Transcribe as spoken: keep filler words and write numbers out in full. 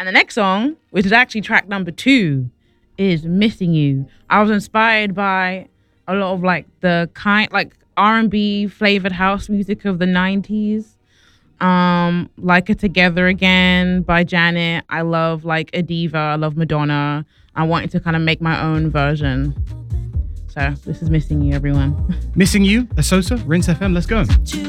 And the next song, which is actually track number two, is Missing You. I was inspired by a lot of like the kind, like R and B flavored house music of the nineties. Um, Like It Together Again by Janet. I love like Adiva. I love Madonna. I wanted to kind of make my own version. So this is Missing You, everyone. Missing You, Asosa, Rinse F M, let's go.